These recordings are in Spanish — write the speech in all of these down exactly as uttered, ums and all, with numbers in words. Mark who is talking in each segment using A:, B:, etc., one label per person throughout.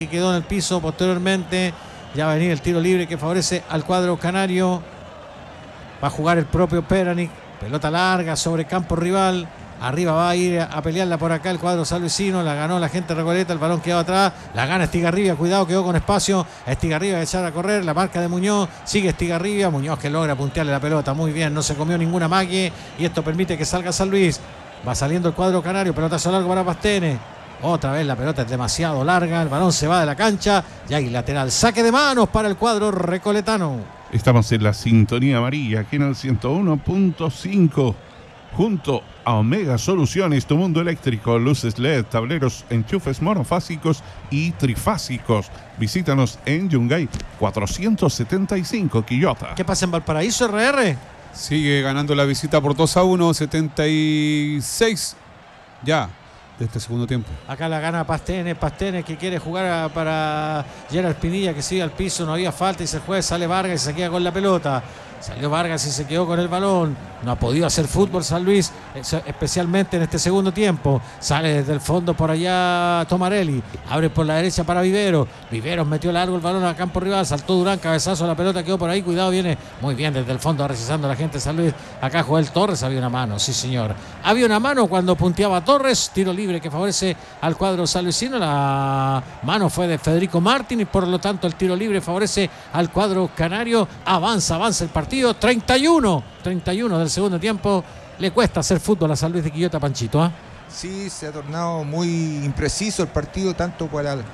A: que quedó en el piso. Posteriormente ya va a venir el tiro libre que favorece al cuadro canario. Va a jugar el propio Peranic. Pelota larga sobre campo rival. Arriba va a ir a pelearla por acá el cuadro salvicino. La ganó la gente Recoleta. El balón quedó atrás. La gana Estigarribia. Cuidado, quedó con espacio. Estigarribia a echar a correr. La marca de Muñoz. Sigue Estigarribia. Muñoz que logra puntearle la pelota. Muy bien. No se comió ninguna mague. Y esto permite que salga San Luis. Va saliendo el cuadro canario. Pelotazo largo para Pastene. Otra vez la pelota es demasiado larga. El balón se va de la cancha. Y hay lateral. Saque de manos para el cuadro recoletano.
B: Estamos en la sintonía amarilla, aquí en el ciento uno punto cinco, junto a Omega Soluciones, tu mundo eléctrico, luces L E D, tableros, enchufes monofásicos y trifásicos. Visítanos en Yungay cuatrocientos setenta y cinco, Quillota.
A: ¿Qué pasa en Valparaíso, R R?
C: Sigue ganando la visita por dos a uno, setenta y seis ya de este segundo tiempo.
A: Acá la gana Pastene, Pastene que quiere jugar para Gerard Pinilla, que sigue al piso, no había falta y se juega, sale Vargas y se queda con la pelota. Salió Vargas y se quedó con el balón. No ha podido hacer fútbol San Luis, especialmente en este segundo tiempo. Sale desde el fondo por allá Tomarelli. Abre por la derecha para Viveros. Viveros metió largo el balón al campo rival. Saltó Durán, cabezazo, la pelota quedó por ahí. Cuidado, viene muy bien desde el fondo, recesando la gente de San Luis. Acá Joel Torres, había una mano, sí señor. Había una mano cuando punteaba Torres. Tiro libre que favorece al cuadro salluicino. La mano fue de Federico Martín y por lo tanto el tiro libre favorece al cuadro canario. Avanza, avanza el partido. treinta y uno, treinta y uno del segundo tiempo. Le cuesta hacer fútbol a San Luis de Quillota, Panchito, ¿eh?
D: Sí, se ha tornado muy impreciso el partido, tanto para el,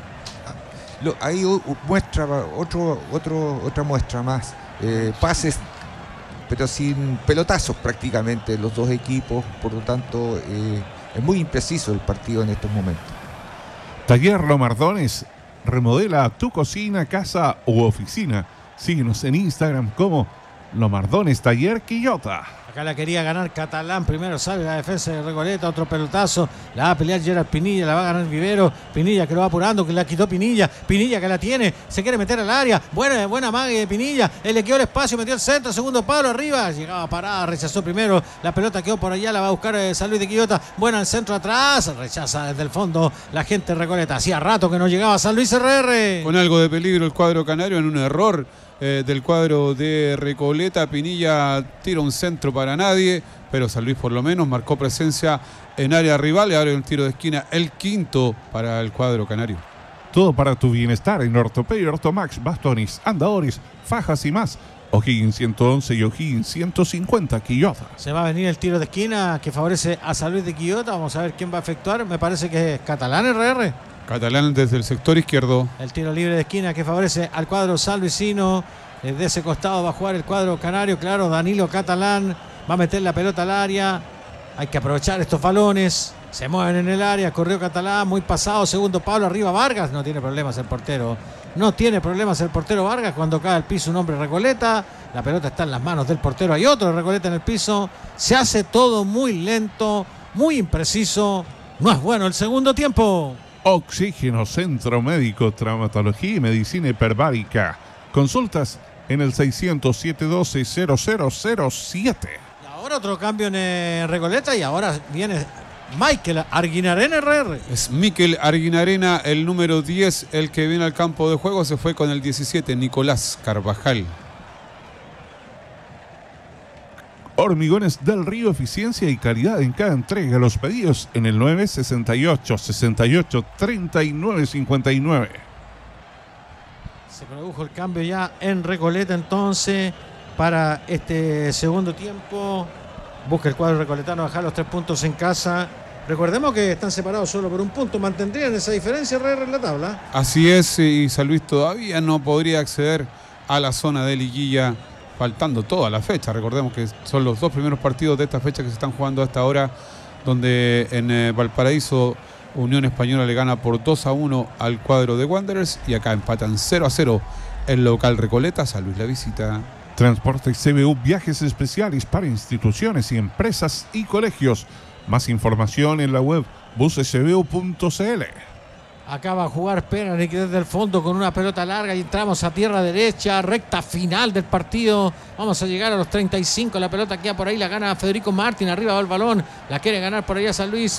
D: lo, ahí muestra otro, otro, otra muestra más, eh, pases pero sin pelotazos prácticamente los dos equipos, por lo tanto eh, es muy impreciso el partido en estos momentos.
B: Taller Lomardones remodela tu cocina, casa u oficina. Síguenos en Instagram como Lomardones Taller Quillota.
A: Acá la quería ganar Catalán. Primero sale la defensa de Recoleta. Otro pelotazo. La va a pelear Gerard Pinilla. La va a ganar Vivero. Pinilla que lo va apurando. Que la quitó Pinilla. Pinilla que la tiene. Se quiere meter al área. Buena, buena mague de Pinilla. Él le quedó el espacio. Metió el centro. Segundo palo arriba. Llegaba parada. Rechazó primero. La pelota quedó por allá. La va a buscar eh, San Luis de Quillota. Buena al centro atrás. Rechaza desde el fondo la gente de Recoleta. Hacía rato que no llegaba San Luis R R.
C: Con algo de peligro el cuadro canario en un error Eh, del cuadro de Recoleta. Pinilla tira un centro para nadie, pero San Luis por lo menos marcó presencia en área rival y ahora un tiro de esquina, el quinto para el cuadro canario.
B: Todo para tu bienestar en Ortopedia Ortomax, bastones, andadores, fajas y más. O'Higgins ciento once y O'Higgins ciento cincuenta, Quillota.
A: Se va a venir el tiro de esquina que favorece a San Luis de Quillota. Vamos a ver quién va a efectuar. Me parece que es Catalán R R.
C: Catalán desde el sector izquierdo.
A: El tiro libre de esquina que favorece al cuadro salvicino. Desde ese costado va a jugar el cuadro canario. Claro, Danilo Catalán va a meter la pelota al área. Hay que aprovechar estos balones. Se mueven en el área. Corrió Catalán, muy pasado. Segundo palo, arriba Vargas. No tiene problemas el portero. No tiene problemas el portero Vargas. Cuando cae al piso un hombre Recoleta. La pelota está en las manos del portero. Hay otro Recoleta en el piso. Se hace todo muy lento, muy impreciso. No es bueno el segundo tiempo.
B: Oxígeno, Centro Médico, Traumatología y Medicina Hiperbárica. Consultas en el seiscientos siete doce cero cero cero siete.
A: Y ahora otro cambio en Recoleta y ahora viene Michael Arguinarena R R.
C: Es Mikel Arguinarena, el número diez, el que viene al campo de juego. Se fue con el diecisiete, Nicolás Carvajal.
B: Hormigones del Río, eficiencia y calidad en cada entrega. Los pedidos en el nueve sesenta y ocho sesenta y ocho treinta y nueve cincuenta y nueve.
A: Se produjo el cambio ya en Recoleta entonces para este segundo tiempo. Busca el cuadro recoletano bajar los tres puntos en casa. Recordemos que están separados solo por un punto. ¿Mantendrían esa diferencia R R en la tabla?
C: Así es, y San Luis todavía no podría acceder a la zona de liguilla, faltando toda la fecha. Recordemos que son los dos primeros partidos de esta fecha que se están jugando hasta ahora, donde en eh, Valparaíso Unión Española le gana por dos a uno al cuadro de Wanderers y acá empatan cero a cero el local Recoleta. San Luis la visita.
B: Transporte C B U, viajes especiales para instituciones y empresas y colegios. Más información en la web buses c b u punto c l.
A: Acá va a jugar Peranic desde el fondo con una pelota larga y entramos a tierra derecha, recta final del partido. Vamos a llegar a los treinta y cinco. La pelota queda por ahí, la gana Federico Martín. Arriba va el balón, la quiere ganar por allá San Luis.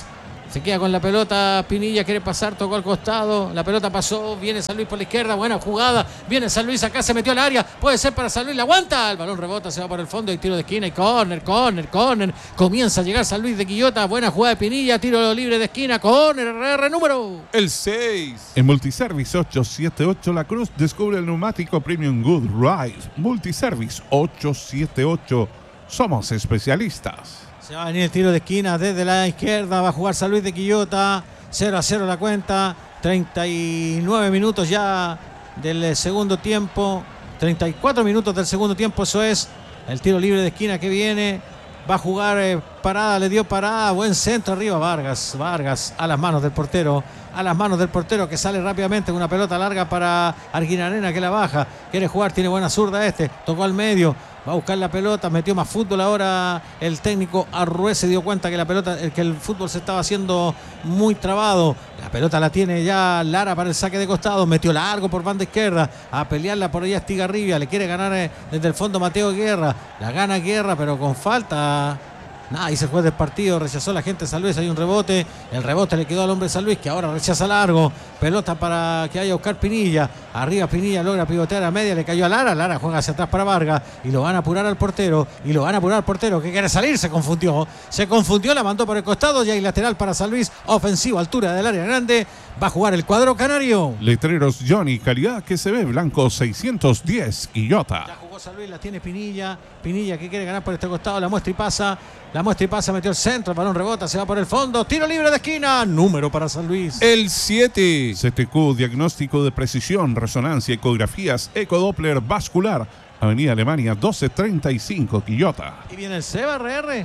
A: Se queda con la pelota, Pinilla quiere pasar, tocó al costado, la pelota pasó, viene San Luis por la izquierda, buena jugada, viene San Luis acá, se metió al área, puede ser para San Luis, la aguanta, el balón rebota, se va por el fondo y tiro de esquina y córner, córner, córner, comienza a llegar San Luis de Quillota, buena jugada de Pinilla, tiro libre de esquina, córner, R R número
C: el seis.
B: En Multiservice ocho siete ocho La Cruz descubre el neumático Premium Good Ride. Multiservice ocho siete ocho, somos especialistas.
A: Se va a venir el tiro de esquina desde la izquierda. Va a jugar San Luis de Quillota. cero a cero la cuenta. treinta y nueve minutos ya del segundo tiempo. treinta y cuatro minutos del segundo tiempo. Eso es el tiro libre de esquina que viene. Va a jugar eh, parada. Le dio parada. Buen centro arriba. Vargas. Vargas a las manos del portero. A las manos del portero que sale rápidamente con una pelota larga para Arguinarena que la baja. Quiere jugar. Tiene buena zurda este. Tocó al medio. Va a buscar la pelota, metió más fútbol ahora el técnico Arrué, se dio cuenta que la pelota, que el fútbol se estaba haciendo muy trabado. La pelota la tiene ya Lara para el saque de costado, metió largo por banda izquierda, a pelearla por allá Estigarribia, le quiere ganar desde el fondo Mateo Guerra, la gana Guerra pero con falta. Nada, ahí se fue del partido, rechazó la gente de San Luis, hay un rebote, el rebote le quedó al hombre de San Luis que ahora rechaza largo, pelota para que vaya a buscar Pinilla, arriba Pinilla logra pivotear a media, le cayó a Lara, Lara juega hacia atrás para Vargas y lo van a apurar al portero, y lo van a apurar al portero que quiere salir, se confundió, se confundió, la mandó por el costado y hay lateral para San Luis, ofensivo, altura del área grande, va a jugar el cuadro canario.
B: Letreros Johnny, calidad que se ve, blanco seiscientos diez, Quillota.
A: Ya jugó San Luis, la tiene Pinilla, Pinilla que quiere ganar por este costado, la muestra y pasa, la muestra y pasa, metió el centro, el balón rebota, se va por el fondo, tiro libre de esquina, número para San Luis.
C: El siete.
B: C T Q, diagnóstico de precisión, resonancia, ecografías, ecodoppler vascular. Avenida Alemania doce treinta y cinco, Quillota.
A: Y viene el Seba R R.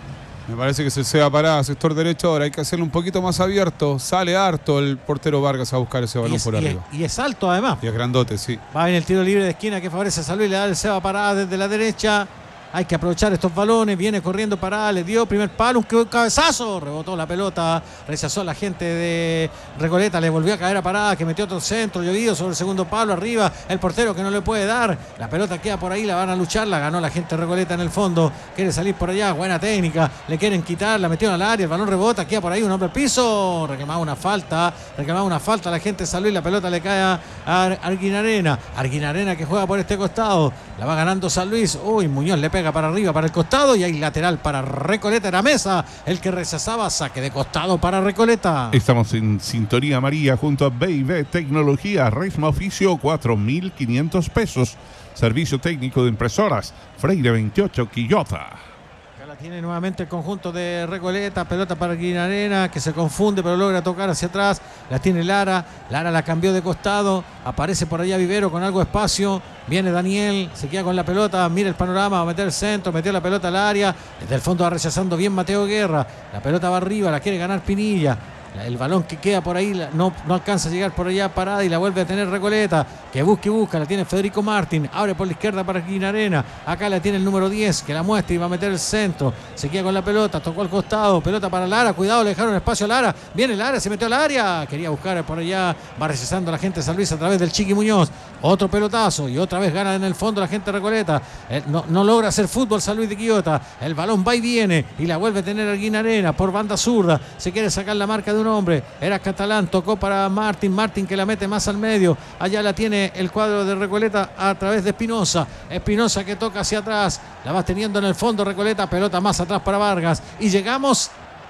C: Me parece que se sea parada, sector derecho, ahora hay que hacerlo un poquito más abierto. Sale harto el portero Vargas a buscar ese balón
A: y es,
C: por
A: y
C: arriba.
A: Es, y es alto además.
C: Y es grandote, sí.
A: Va bien el tiro libre de esquina que favorece a San Luis, le da el Seba parada desde la derecha. Hay que aprovechar estos balones, viene corriendo parada, le dio primer palo, un cabezazo, rebotó la pelota, rechazó a la gente de Recoleta, le volvió a caer a parada, que metió otro centro, llovido sobre el segundo palo, arriba, el portero que no le puede dar, la pelota queda por ahí, la van a luchar, la ganó la gente de Recoleta en el fondo, quiere salir por allá, buena técnica, le quieren quitar, la metieron al área, el balón rebota, queda por ahí un hombre al piso, reclamaba una falta, reclamaba una falta a la gente de San Luis, la pelota le cae a Arguinarena, Arguinarena que juega por este costado, la va ganando San Luis, uy, Muñoz le pega para arriba, para el costado y hay lateral para Recoleta. Era Mesa el que rechazaba, saque de costado para Recoleta.
B: Estamos en sintonía amarilla junto a B y B Tecnología, Resma Oficio, cuatro mil quinientos pesos. Servicio técnico de impresoras, Freire veintiocho, Quillota.
A: Tiene nuevamente el conjunto de Recoleta, pelota para Arguinarena que se confunde pero logra tocar hacia atrás, la tiene Lara, Lara la cambió de costado, aparece por allá Vivero con algo de espacio, viene Daniel, se queda con la pelota, mira el panorama, va a meter el centro, metió la pelota al área, desde el fondo va rechazando bien Mateo Guerra, la pelota va arriba, la quiere ganar Pinilla. El balón que queda por ahí no, no alcanza a llegar por allá parada y la vuelve a tener Recoleta, que busca y busca, la tiene Federico Martín, abre por la izquierda para Arguinarena, acá la tiene el número diez que la muestra y va a meter el centro, se queda con la pelota, tocó al costado, pelota para Lara, cuidado, le dejaron espacio a Lara, viene Lara, se metió al área, quería buscar por allá, va rechazando la gente de San Luis a través del Chiqui Muñoz, otro pelotazo y otra vez gana en el fondo la gente de Recoleta, eh, no, no logra hacer fútbol San Luis de Quillota, el balón va y viene y la vuelve a tener Arguinarena por banda zurda, se quiere sacar la marca de un hombre, era Catalán, tocó para Martín, Martín que la mete más al medio, allá la tiene el cuadro de Recoleta a través de Espinosa, Espinosa que toca hacia atrás, la va teniendo en el fondo Recoleta, pelota más atrás para Vargas y llegamos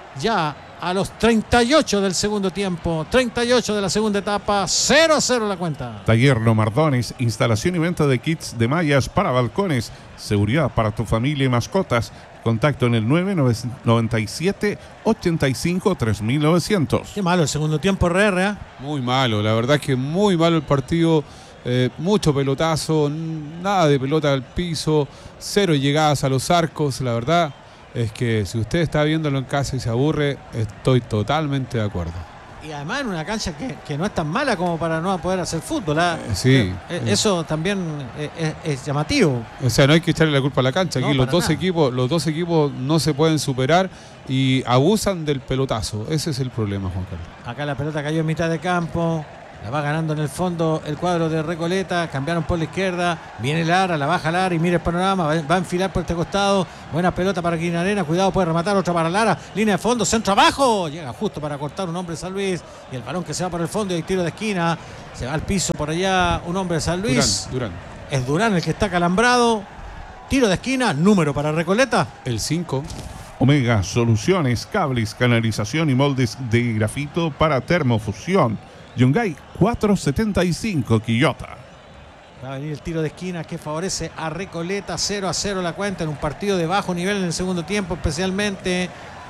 A: ya a los treinta y ocho del segundo tiempo, treinta y ocho de la segunda etapa, cero a cero la cuenta.
B: Taller Lomardones, instalación y venta de kits de mallas para balcones, seguridad para tu familia y mascotas. Contacto en el nueve nueve siete, ocho cinco, tres mil novecientos.
A: Qué malo el segundo tiempo, R R. ¿eh?
C: Muy malo, la verdad es que muy malo el partido. Eh, mucho pelotazo, nada de pelota al piso, cero llegadas a los arcos. La verdad es que si usted está viéndolo en casa y se aburre, estoy totalmente de acuerdo.
A: Y además en una cancha que, que no es tan mala como para no poder hacer fútbol. ¿eh?
C: Eh, sí.
A: Eh, eso también es, es, es llamativo.
C: O sea, no hay que echarle la culpa a la cancha. Aquí
A: No,
C: los
A: para
C: dos
A: nada.
C: equipos, los dos equipos no se pueden superar y abusan del pelotazo. Ese es el problema, Juan Carlos.
A: Acá la pelota cayó en mitad de campo. La va ganando en el fondo el cuadro de Recoleta. Cambiaron por la izquierda. Viene Lara, la baja Lara y mira el panorama. Va, va a enfilar por este costado. Buena pelota para Guinarena. Cuidado, puede rematar. Otra para Lara. Línea de fondo, centro abajo. Llega justo para cortar un hombre de San Luis. Y el balón que se va por el fondo y hay tiro de esquina. Se va al piso por allá un hombre de San Luis.
C: Durán, Durán.
A: Es Durán el que está calambrado. Tiro de esquina, número para Recoleta.
C: El cinco.
B: Omega Soluciones, cables, canalización y moldes de grafito para termofusión. Yungay cuatrocientos setenta y cinco, Quillota.
A: Va a venir el tiro de esquina que favorece a Recoleta. cero a cero la cuenta en un partido de bajo nivel en el segundo tiempo, especialmente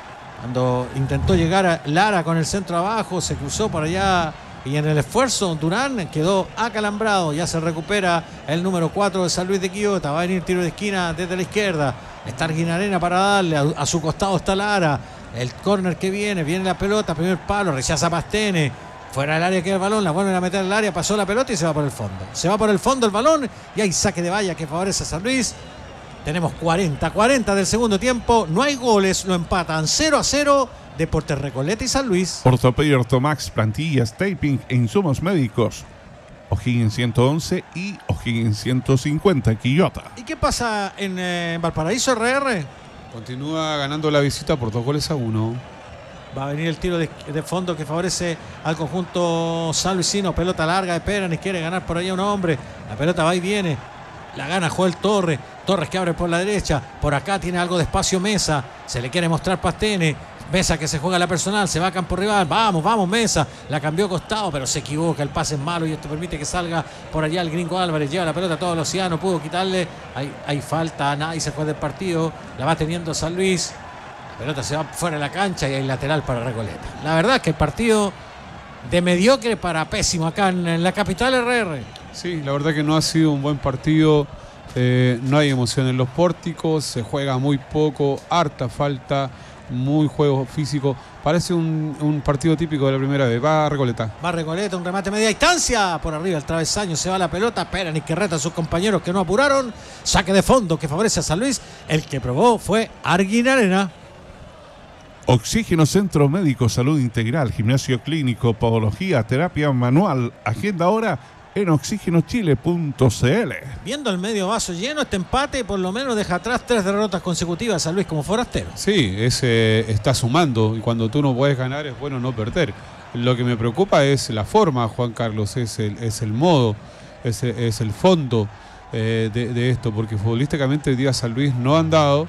A: cuando intentó llegar a Lara con el centro abajo, se cruzó por allá y en el esfuerzo Durán quedó acalambrado. Ya se recupera el número cuatro de San Luis de Quillota. Va a venir tiro de esquina desde la izquierda. Está Arguinarena para darle, a, a su costado está Lara. El córner que viene, viene la pelota, primer palo, rechaza Pastene. Fuera del área queda el balón, la vuelven a meter al área, pasó la pelota y se va por el fondo. Se va por el fondo el balón y hay saque de valla que favorece a San Luis. Tenemos cuarenta cuarenta del segundo tiempo, no hay goles, lo empatan cero a cero Deportes Recoleta y San Luis.
B: Ortopedia Ortomax, plantillas, taping e insumos médicos. O'Higgins ciento once y O'Higgins ciento cincuenta, Quillota.
A: ¿Y qué pasa en eh, Valparaíso R R?
C: Continúa ganando la visita por dos goles a uno.
A: Va a venir el tiro de, de fondo que favorece al conjunto sanluisino. Pelota larga de Peranis, quiere ganar por allá un hombre. La pelota va y viene. La gana Joel Torres. Torres que abre por la derecha. Por acá tiene algo de espacio Mesa. Se le quiere mostrar Pastene. Mesa que se juega la personal. Se va a campo rival. Vamos, vamos Mesa. La cambió costado, pero se equivoca. El pase es malo y esto permite que salga por allá el gringo Álvarez. Lleva la pelota a todo velocidad. No pudo quitarle. Hay, hay falta. Nadie se fue del partido. La va teniendo San Luis. La pelota se va fuera de la cancha y hay lateral para Recoleta. La verdad es que el partido de mediocre para pésimo acá en, en la capital R R.
C: Sí, la verdad que no ha sido un buen partido. Eh, no hay emoción en los pórticos. Se juega muy poco. Harta falta. Muy juego físico. Parece un, un partido típico de la primera vez. Va a Recoleta.
A: Va a Recoleta, un remate media distancia. Por arriba el travesaño, se va la pelota. Peranis que reta a sus compañeros que no apuraron. Saque de fondo que favorece a San Luis. El que probó fue Arguinarena.
B: Oxígeno Centro Médico, Salud Integral, Gimnasio Clínico, Podología, Terapia Manual. Agenda ahora en oxígeno chile punto c l.
A: Viendo el medio vaso lleno, este empate por lo menos deja atrás tres derrotas consecutivas a San Luis como forastero.
C: Sí, ese está sumando y cuando tú no puedes ganar es bueno no perder. Lo que me preocupa es la forma, Juan Carlos, es el, es el modo, es, es el fondo eh, de, de esto, porque futbolísticamente hoy día San Luis no ha andado.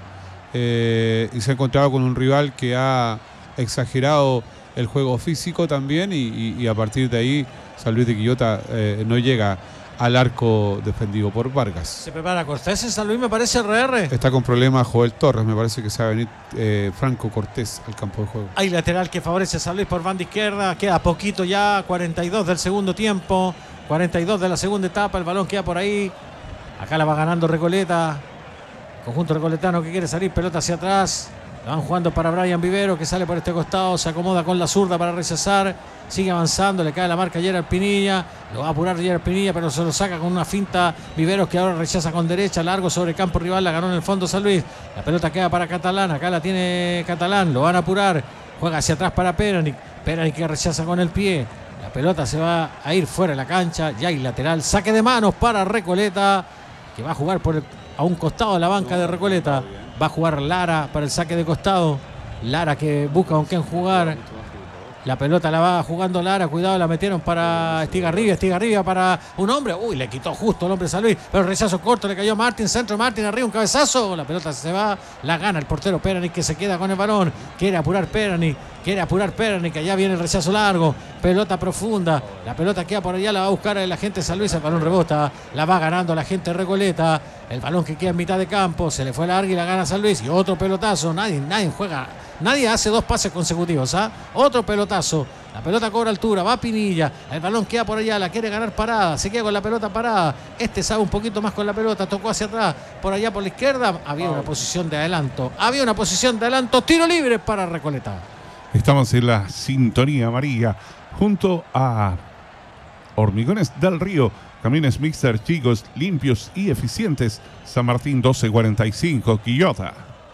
C: Eh, y se ha encontrado con un rival que ha exagerado el juego físico también y, y, y a partir de ahí San Luis de Quillota eh, no llega al arco defendido por Vargas.
A: Se prepara Cortés en San Luis, me parece R R.
C: Está con problemas Joel Torres, me parece que se va a venir eh, Franco Cortés al campo de juego.
A: Hay lateral que favorece a San Luis por banda izquierda, queda poquito ya, cuarenta y dos del segundo tiempo, cuarenta y dos de la segunda etapa, el balón queda por ahí, acá la va ganando Recoleta. Conjunto recoletano que quiere salir, pelota hacia atrás. La van jugando para Brian Vivero que sale por este costado, se acomoda con la zurda para rechazar. Sigue avanzando, le cae la marca a Gerard Pinilla. Lo va a apurar Gerard Pinilla, pero se lo saca con una finta Viveros que ahora rechaza con derecha. Largo sobre el campo rival, la ganó en el fondo San Luis. La pelota queda para Catalán, acá la tiene Catalán, lo van a apurar. Juega hacia atrás para Peranis. Peranis que rechaza con el pie. La pelota se va a ir fuera de la cancha. Ya hay lateral, saque de manos para Recoleta, que va a jugar por el a un costado de la banca de Recoleta. Va a jugar Lara para el saque de costado. Lara que busca con quién jugar. La pelota la va jugando Lara. Cuidado, la metieron para Estigarribia. Estigarribia para un hombre. Uy, le quitó justo el hombre San Luis. Pero el rechazo corto le cayó a Martín. Centro Martín arriba, un cabezazo. La pelota se va. La gana el portero Peranis que se queda con el balón. Quiere apurar Peranis. Quiere apurar Peranis, que allá viene el rechazo largo. Pelota profunda. La pelota queda por allá, la va a buscar el agente San Luis. El balón rebota. La va ganando la gente Recoleta. El balón que queda en mitad de campo. Se le fue larga y la gana San Luis. Y otro pelotazo. Nadie, nadie juega. Nadie hace dos pases consecutivos. ¿ah? Otro pelotazo. La pelota cobra altura. Va Pinilla. El balón queda por allá. La quiere ganar parada. Se queda con la pelota parada. Este sabe un poquito más con la pelota. Tocó hacia atrás. Por allá por la izquierda. Había una posición de adelanto. Había una posición de adelanto. Tiro libre para Recoleta.
B: Estamos en la sintonía amarilla junto a Hormigones del Río, camiones mixer chicos, limpios y eficientes. San Martín doce cuarenta y cinco, Quillota.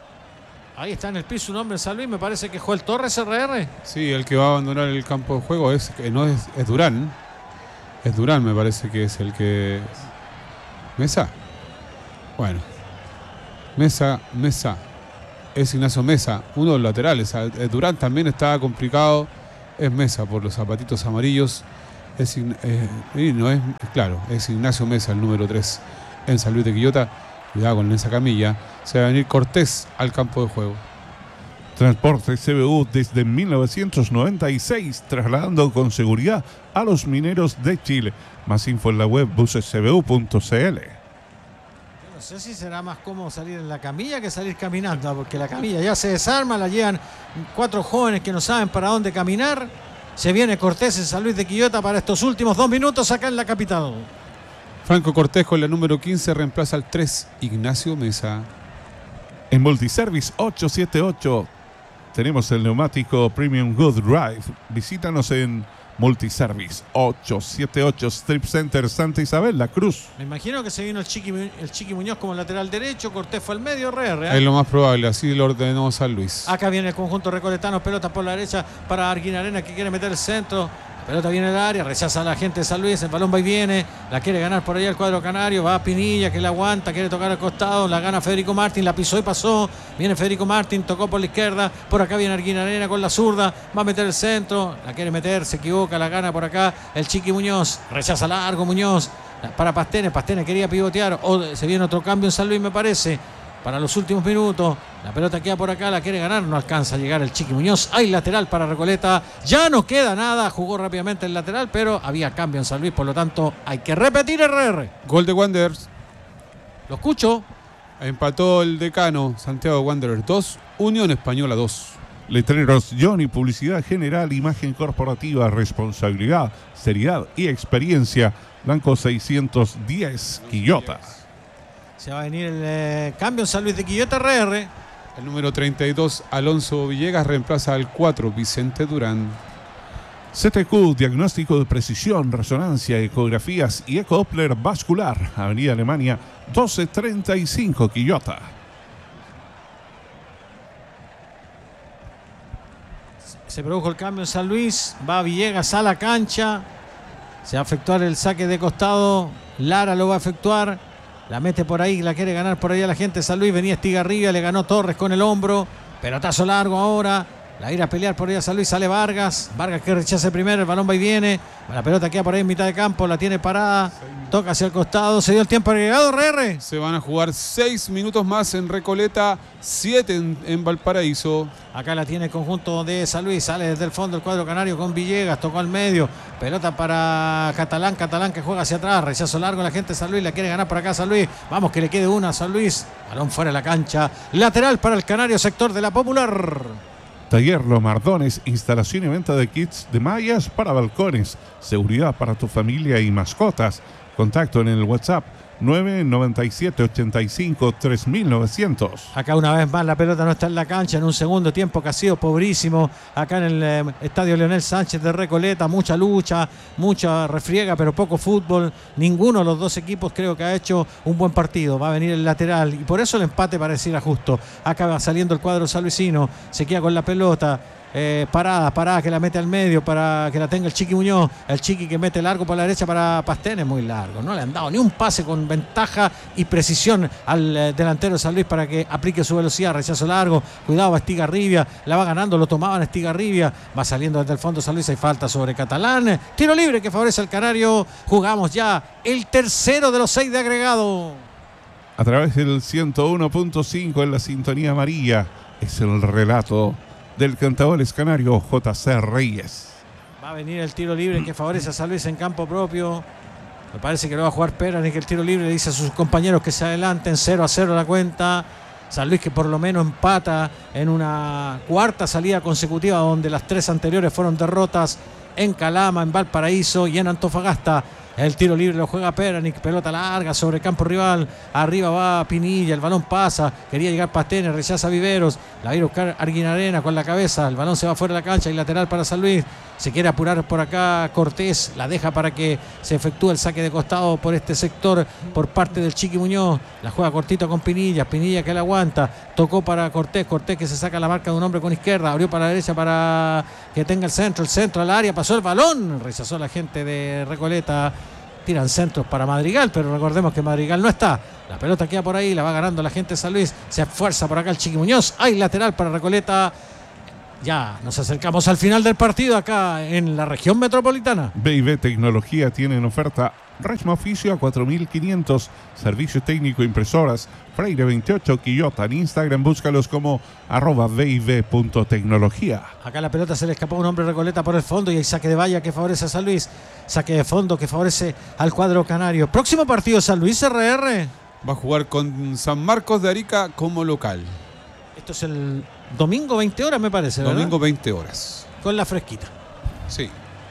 A: Ahí está en el piso un hombre en San Luis, me parece que Joel Torres R R.
C: Sí, el que va a abandonar el campo de juego es, no es, es Durán. Es Durán, me parece que es el que... ¿Mesa? Bueno. Mesa, Mesa. Es Ignacio Mesa, uno de los laterales. Durán también estaba complicado. Es Mesa por los zapatitos amarillos. Es, eh, no es, claro, es Ignacio Mesa, el número tres en San Luis de Quillota. Cuidado con esa camilla. Se va a venir Cortés al campo de juego.
B: Transporte C B U desde mil novecientos noventa y seis, trasladando con seguridad a los mineros de Chile. Más info en la web buses c b u punto c l.
A: No sé si será más cómodo salir en la camilla que salir caminando, porque la camilla ya se desarma, la llevan cuatro jóvenes que no saben para dónde caminar. Se viene Cortés en San Luis de Quillota para estos últimos dos minutos acá en la capital.
C: Franco Cortés con la número quince reemplaza al tres, Ignacio Mesa.
B: En Multiservice ocho siete ocho tenemos el neumático Premium Good Drive. Visítanos en Multiservice ocho siete ocho Strip Center Santa Isabel, La Cruz.
A: Me imagino que se vino el Chiqui, el Chiqui Muñoz como lateral derecho, Cortés fue al medio, R R. ¿eh?
C: Es lo más probable, así lo ordenó San Luis.
A: Acá viene el conjunto recoletano, pelota por la derecha para Arguinarena que quiere meter el centro. La pelota viene al área, rechaza a la gente de San Luis, el balón va y viene, la quiere ganar por allá el cuadro canario, va a Pinilla que la aguanta, quiere tocar al costado, la gana Federico Martín, la pisó y pasó, viene Federico Martín, tocó por la izquierda, por acá viene Arguinarena con la zurda, va a meter el centro, la quiere meter, se equivoca, la gana por acá el Chiqui Muñoz, rechaza largo Muñoz, para Pastene, Pastene quería pivotear, o se viene otro cambio en San Luis me parece. Para los últimos minutos, la pelota queda por acá, la quiere ganar, no alcanza a llegar el Chiqui Muñoz. Hay lateral para Recoleta, ya no queda nada, jugó rápidamente el lateral, pero había cambio en San Luis, por lo tanto hay que repetir R R.
C: Gol de Wanderers.
A: Lo escucho.
C: Empató el decano, Santiago Wanderers dos, Unión Española dos.
B: Letreros Johnny, publicidad general, imagen corporativa, responsabilidad, seriedad y experiencia. Blanco seiscientos diez, Quillota.
A: Se va a venir el eh, cambio en San Luis de Quillota, R R.
C: El número treinta y dos, Alonso Villegas, reemplaza al cuatro, Vicente Durán.
B: C T Q, diagnóstico de precisión, resonancia, ecografías y ecodoppler vascular. Avenida Alemania, doce treinta y cinco, Quillota.
A: Se produjo el cambio en San Luis, va Villegas a la cancha. Se va a efectuar el saque de costado, Lara lo va a efectuar. La mete por ahí, la quiere ganar por ahí a la gente de San Luis. Venía Estigarribia, le ganó Torres con el hombro. Pelotazo largo ahora. La irá a pelear por ahí a San Luis, sale Vargas. Vargas que rechaza primero, el balón va y viene. La pelota queda por ahí en mitad de campo, la tiene parada. Toca hacia el costado, se dio el tiempo agregado, R R.
C: Se van a jugar seis minutos más en Recoleta, siete en, en Valparaíso.
A: Acá la tiene el conjunto de San Luis, sale desde el fondo el cuadro canario con Villegas, tocó al medio, pelota para Catalán, Catalán que juega hacia atrás, rechazo largo la gente de San Luis, la quiere ganar por acá San Luis, vamos que le quede una a San Luis, balón fuera de la cancha, lateral para el canario, sector de la Popular.
B: Taller Los Mardones, instalación y venta de kits de mallas para balcones, seguridad para tu familia y mascotas. Contacto en el WhatsApp nueve nueve siete ocho cinco tres mil novecientos.
A: Acá una vez más la pelota no está en la cancha en un segundo tiempo que ha sido pobrísimo. Acá en el eh, estadio Leonel Sánchez de Recoleta, mucha lucha, mucha refriega, pero poco fútbol. Ninguno de los dos equipos creo que ha hecho un buen partido. Va a venir el lateral y por eso el empate pareciera justo. Acá va saliendo el cuadro salvicino, se queda con la pelota. Eh, parada, parada que la mete al medio para que la tenga el Chiqui Muñoz, el Chiqui que mete largo por la derecha para Pastene, muy largo, no le han dado ni un pase con ventaja y precisión al eh, delantero de San Luis para que aplique su velocidad, rechazo largo, cuidado va Estigarribia, la va ganando, lo tomaban Estigarribia, va saliendo desde el fondo San Luis, hay falta sobre Catalán, tiro libre que favorece al canario, jugamos ya el tercero de los seis de agregado.
B: A través del ciento uno punto cinco en la sintonía amarilla es el relato del cantadores canario J C Reyes.
A: Va a venir el tiro libre que favorece a San Luis en campo propio. Me parece que lo va a jugar Peras, y que el tiro libre le dice a sus compañeros que se adelanten. Cero a cero la cuenta. San Luis que por lo menos empata en una cuarta salida consecutiva donde las tres anteriores fueron derrotas en Calama, en Valparaíso y en Antofagasta. El tiro libre lo juega Peranic, pelota larga sobre campo rival, arriba va Pinilla, el balón pasa, quería llegar Pastene, rechaza Viveros, la va a ir a buscar Arguinarena con la cabeza, el balón se va fuera de la cancha y lateral para San Luis. Se quiere apurar por acá Cortés, la deja para que se efectúe el saque de costado por este sector por parte del Chiqui Muñoz. La juega cortito con Pinilla, Pinilla que la aguanta, tocó para Cortés, Cortés que se saca la marca de un hombre con izquierda, abrió para la derecha para que tenga el centro, el centro al área, pasó el balón, rechazó la gente de Recoleta. Tiran centros para Madrigal, pero recordemos que Madrigal no está. La pelota queda por ahí, la va ganando la gente de San Luis. Se esfuerza por acá el Chiqui Muñoz. Hay lateral para Recoleta. Ya nos acercamos al final del partido acá en la región metropolitana.
B: B y B Tecnología tiene en oferta Resma Oficio a cuatro mil quinientos, servicio técnico, impresoras, Freire veintiocho, Quillota. En Instagram búscalos como arroba b y b punto tecnología.
A: Acá la pelota se le escapó a un hombre Recoleta por el fondo y hay saque de valla que favorece a San Luis. Saque de fondo que favorece al cuadro canario. Próximo partido San Luis R R.
C: Va a jugar con San Marcos de Arica como local.
A: Esto es el domingo veinte horas me parece, ¿verdad?
C: Domingo veinte horas.
A: Con la fresquita.
C: Sí.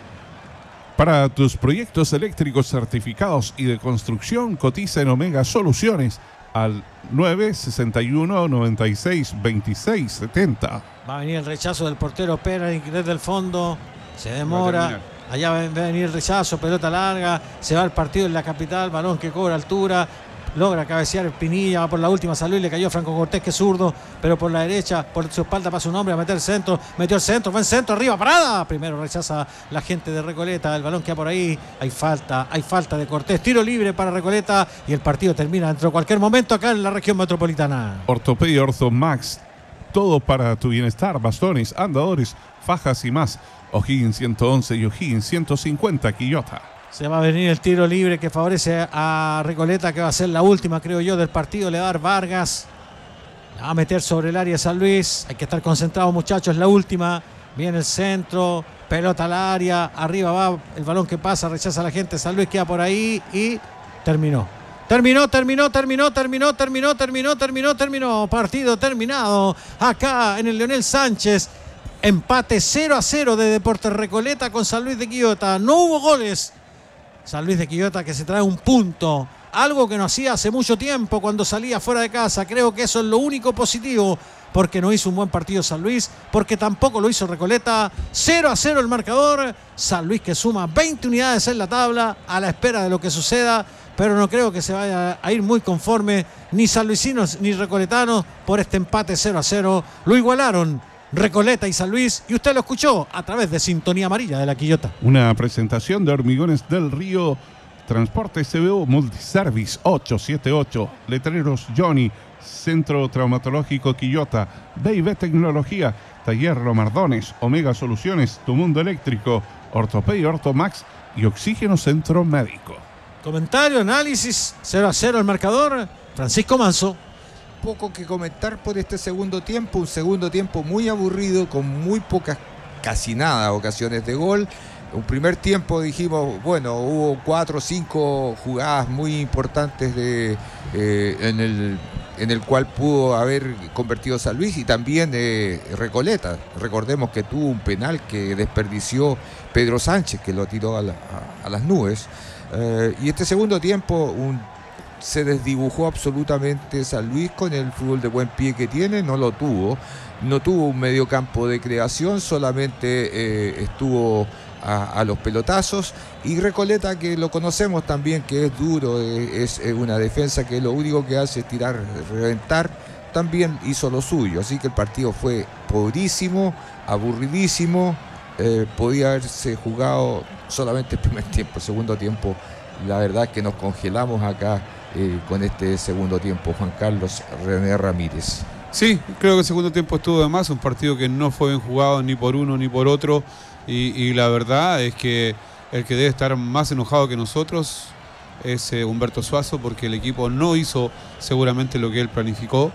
B: Para tus proyectos eléctricos certificados y de construcción, cotiza en Omega Soluciones al nueve sesenta y uno, noventa y seis, veintiséis, setenta.
A: Va a venir el rechazo del portero Peranic desde el fondo. Se demora. Allá va a venir el rechazo, pelota larga. Se va el partido en la capital. Balón que cobra altura. Logra cabecear el Pinilla, va por la última, San Luis, le cayó Franco Cortés, que es zurdo, pero por la derecha, por su espalda pasa un hombre a meter el centro, metió el centro, buen centro, arriba, parada. Primero rechaza la gente de Recoleta, el balón queda por ahí, hay falta, hay falta de Cortés, tiro libre para Recoleta y el partido termina dentro de cualquier momento acá en la región metropolitana.
B: Ortopedia Ortho Max, todo para tu bienestar, bastones, andadores, fajas y más. O'Higgins ciento once y O'Higgins ciento cincuenta, Quillota.
A: Se va a venir el tiro libre que favorece a Recoleta, que va a ser la última, creo yo, del partido. Le va a dar Vargas. La va a meter sobre el área San Luis. Hay que estar concentrados, muchachos. La última. Viene el centro. Pelota al área. Arriba va el balón que pasa. Rechaza a la gente. San Luis queda por ahí y terminó. Terminó, terminó, terminó, terminó, terminó, terminó, terminó, terminó. Partido terminado. Acá en el Leonel Sánchez. Empate cero a cero de Deportes Recoleta con San Luis de Quillota. No hubo goles. San Luis de Quillota que se trae un punto, algo que no hacía hace mucho tiempo cuando salía fuera de casa. Creo que eso es lo único positivo, porque no hizo un buen partido San Luis, porque tampoco lo hizo Recoleta. Cero a cero el marcador. San Luis que suma veinte unidades en la tabla a la espera de lo que suceda, pero no creo que se vaya a ir muy conforme ni sanluisinos ni recoletanos por este empate cero a cero. Lo igualaron Recoleta y San Luis, y usted lo escuchó a través de Sintonía Amarilla de la Quillota.
B: Una presentación de Hormigones del Río, Transporte C B O, Multiservice ocho siete ocho, Letreros Johnny, Centro Traumatológico Quillota, B y B Tecnología, Taller Lomardones, Omega Soluciones, Tu Mundo Eléctrico, Ortopedia Ortho Max y Oxígeno Centro Médico.
A: Comentario, análisis, cero a cero el marcador. Francisco Manso.
D: Poco que comentar por este segundo tiempo, un segundo tiempo muy aburrido, con muy pocas, casi nada, ocasiones de gol. Un primer tiempo dijimos, bueno, hubo cuatro o cinco jugadas muy importantes de, eh, en, el, en el cual pudo haber convertido San Luis y también eh, Recoleta. Recordemos que tuvo un penal que desperdició Pedro Sánchez, que lo tiró a, la, a, a las nubes. Eh, y este segundo tiempo, un se desdibujó absolutamente San Luis con el fútbol de buen pie que tiene, no lo tuvo, no tuvo un mediocampo de creación, solamente eh, estuvo a, a los pelotazos, y Recoleta, que lo conocemos también, que es duro, eh, es, es una defensa que lo único que hace es tirar, reventar, también hizo lo suyo, así que el partido fue pobrísimo, aburridísimo, eh, podía haberse jugado solamente el primer tiempo, el segundo tiempo, la verdad es que nos congelamos acá Eh, con este segundo tiempo. Juan Carlos René Ramírez.
C: Sí, creo que el segundo tiempo estuvo de más, un partido que no fue bien jugado ni por uno ni por otro, y, y la verdad es que el que debe estar más enojado que nosotros es eh, Humberto Suazo, porque el equipo no hizo seguramente lo que él planificó.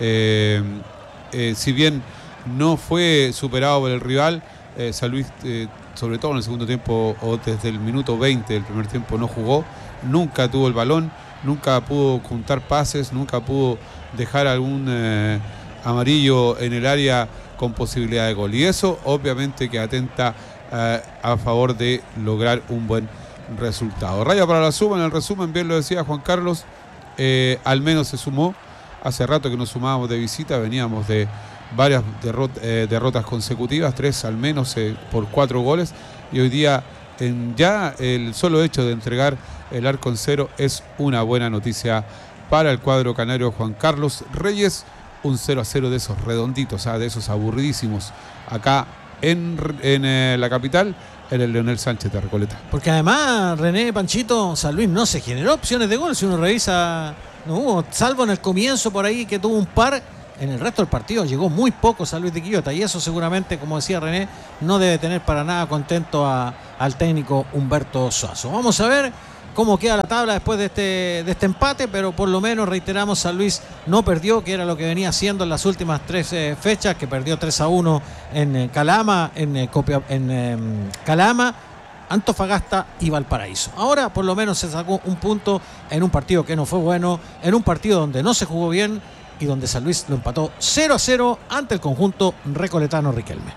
C: Eh, eh, si bien no fue superado por el rival, eh, San Luis, eh, sobre todo en el segundo tiempo o desde el minuto veinte del primer tiempo, no jugó, nunca tuvo el balón, nunca pudo juntar pases, nunca pudo dejar algún eh, amarillo en el área con posibilidad de gol. Y eso obviamente que atenta eh, a favor de lograr un buen resultado. Raya para la suma, en el resumen, bien lo decía Juan Carlos, eh, al menos se sumó. Hace rato que nos sumábamos de visita, veníamos de varias derrot eh, derrotas consecutivas, tres al menos eh, por cuatro goles, y hoy día en ya el solo hecho de entregar el arco en cero es una buena noticia para el cuadro canario. Juan Carlos Reyes, un cero a cero de esos redonditos, ¿eh? de esos aburridísimos, acá en, en eh, la capital, en el Leonel Sánchez de Recoleta.
A: Porque además, René, Panchito, San Luis no se generó opciones de gol. Si uno revisa, no hubo, salvo en el comienzo por ahí que tuvo un par. En el resto del partido llegó muy poco San Luis de Quillota, y eso seguramente, como decía René, no debe tener para nada contento a, al técnico Humberto Suazo. Vamos a ver cómo queda la tabla después de este, de este empate, pero por lo menos, reiteramos, San Luis no perdió, que era lo que venía haciendo en las últimas tres eh, fechas, que perdió tres a uno en eh, Calama, en, eh, Copia, en eh, Calama, Antofagasta y Valparaíso. Ahora por lo menos se sacó un punto en un partido que no fue bueno, en un partido donde no se jugó bien y donde San Luis lo empató cero a cero ante el conjunto recoletano Riquelme.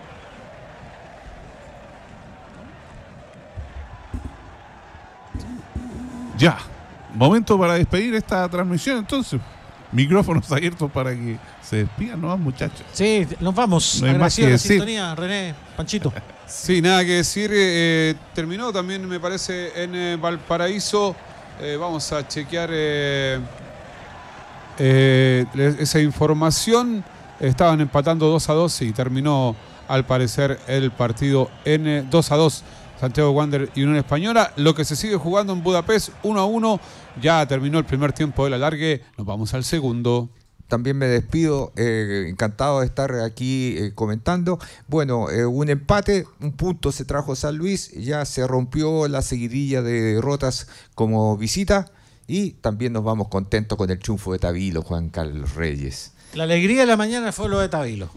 B: Ya, momento para despedir esta transmisión, entonces. Micrófonos abiertos para que se despidan, ¿no, muchachos?
A: Sí, nos vamos.
B: No hay más que
A: Agradecido la
B: decir.
A: sintonía, René, Panchito.
C: Sí, nada que decir. Eh, terminó también, me parece, en eh, Valparaíso. Eh, vamos a chequear eh, eh, esa información. Estaban empatando dos a dos y terminó, al parecer, el partido en eh, dos a dos. Santiago Wander y Unión Española. Lo que se sigue jugando en Budapest, uno a uno. Ya terminó el primer tiempo del alargue. Nos vamos al segundo.
D: También me despido, eh, encantado de estar aquí eh, comentando. Bueno, eh, un empate, un punto se trajo San Luis, ya se rompió la seguidilla de derrotas como visita, y también nos vamos contentos con el triunfo de Tabilo, Juan Carlos Reyes.
A: La alegría de la mañana fue lo de Tabilo.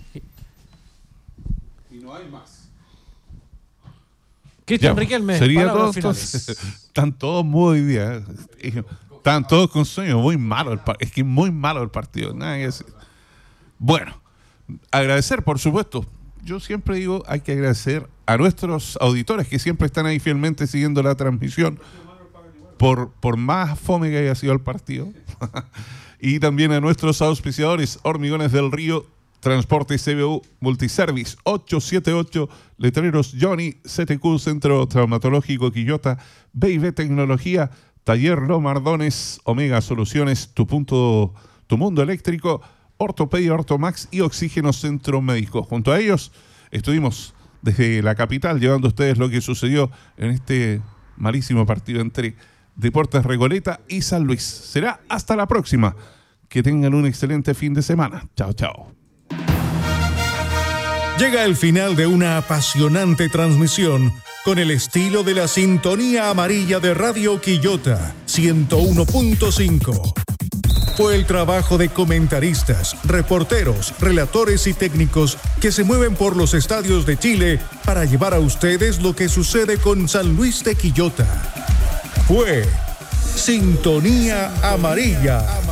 C: Y no hay más.
A: Cristian
B: Ya,
A: Riquelme,
B: sería
A: palabras
B: todo,
A: finales.
B: entonces. Están todos muy bien. ¿eh? Están todos con sueño. Muy malo. El par- es que muy malo el partido. Nada que decir. Bueno, agradecer, por supuesto. Yo siempre digo, hay que agradecer a nuestros auditores que siempre están ahí fielmente siguiendo la transmisión. Por, por más fome que haya sido el partido. Y también a nuestros auspiciadores, Hormigones del Río, Transporte C B U, Multiservice, ochocientos setenta y ocho, Letreros Johnny, C T Q, Centro Traumatológico Quillota, B y B Tecnología, Taller Lomardones, Omega Soluciones, Tu Punto, Tu Mundo Eléctrico, Ortopedia Ortomax y Oxígeno Centro Médico. Junto a ellos estuvimos desde la capital llevando a ustedes lo que sucedió en este malísimo partido entre Deportes Recoleta y San Luis. Será hasta la próxima. Que tengan un excelente fin de semana. Chao, chao.
E: Llega el final de una apasionante transmisión con el estilo de la sintonía amarilla de Radio Quillota ciento uno punto cinco. Fue el trabajo de comentaristas, reporteros, relatores y técnicos que se mueven por los estadios de Chile para llevar a ustedes lo que sucede con San Luis de Quillota. Fue Sintonía Amarilla.